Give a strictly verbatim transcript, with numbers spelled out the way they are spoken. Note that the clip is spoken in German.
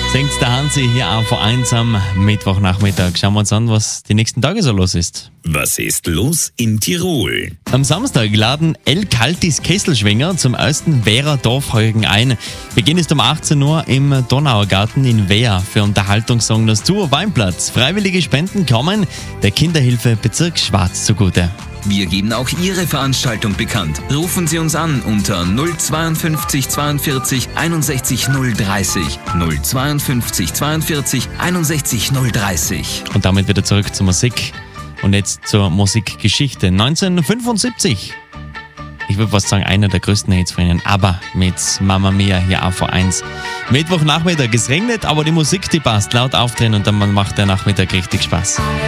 Singt der Hansi hier auch vor eins am Mittwochnachmittag. Schauen wir uns an, was die nächsten Tage so los ist. Was ist los in Tirol? Am Samstag laden El Kaltis Kesselschwinger zum ersten Wehrer Dorfheugen ein. Beginn ist um achtzehn Uhr im Donauer Garten in Wehr. Für Unterhaltung sorgen das Duo Weinplatz. Freiwillige Spenden kommen der Kinderhilfe Bezirk Schwarz zugute. Wir geben auch Ihre Veranstaltung bekannt. Rufen Sie uns an unter null zweiundfünfzig zweiundvierzig einundsechzig null dreißig. null zweiundfünfzig zweiundvierzig einundsechzig null dreißig. Und damit wieder zurück zur Musik. Und jetzt zur Musikgeschichte. neunzehnhundertfünfundsiebzig. Ich würde fast sagen, einer der größten Hits von ihnen. Aber mit Mamma Mia hier auch vor eins. Mittwochnachmittag, es regnet, aber die Musik, die passt. Laut aufdrehen und dann macht der Nachmittag richtig Spaß.